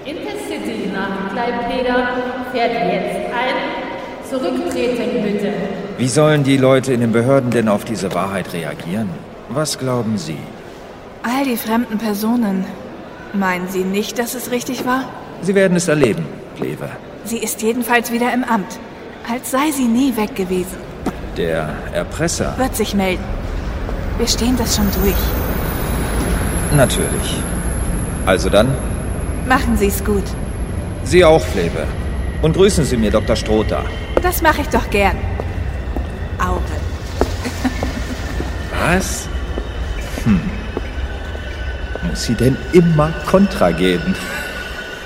Intercity nach Kleipeder fährt jetzt ein. Zurücktreten bitte. Wie sollen die Leute in den Behörden denn auf diese Wahrheit reagieren? Was glauben Sie? All die fremden Personen. Meinen Sie nicht, dass es richtig war? Sie werden es erleben, Kleve. Sie ist jedenfalls wieder im Amt. Als sei sie nie weg gewesen. Der Erpresser? Wird sich melden. Wir stehen das schon durch. Natürlich. Also dann? Machen Sie es gut. Sie auch, Kleve. Und grüßen Sie mir Dr. Strother. Das mache ich doch gern. Auge. Was? Muss sie denn immer Kontra geben?